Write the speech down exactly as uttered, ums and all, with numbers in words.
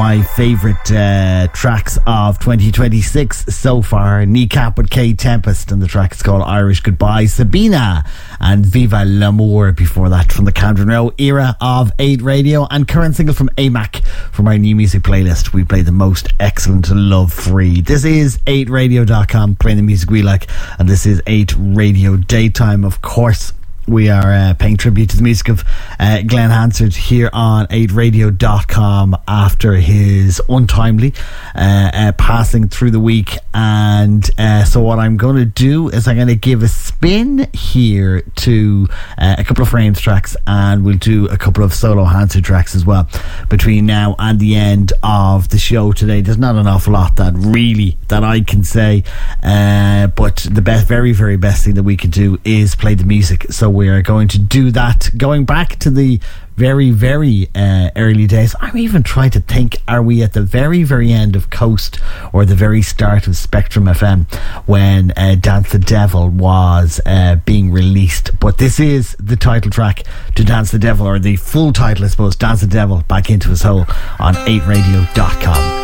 my favourite uh, tracks of twenty twenty-six so far. Kneecap with K Tempest, and the track is called Irish Goodbye. Sabina and Viva L'Amour before that, from the Camden Row era of eight Radio, and current single from A M A C from our new music playlist. We play the most excellent love free. This is eight radio dot com, playing the music we like, and this is eight Radio Daytime. Of course, we are uh, paying tribute to the music of uh, Glenn Hansard here on eight radio dot com after his untimely uh, uh, passing through the week. And uh, so what I'm going to do is I'm going to give a spin here to uh, a couple of Frames tracks, and we'll do a couple of solo Hansard tracks as well between now and the end of the show today. There's not an awful lot that really that I can say, uh, but the best, very very best thing that we can do is play the music. So we are going to do that, going back to the very very uh, early days. I'm even trying to think, are we at the very very end of Coast or the very start of Spectrum F M when uh, Dance the Devil was uh, being released? But this is the title track to Dance the Devil, or the full title I suppose, Dance the Devil Back Into His Hole, on eight radio dot com.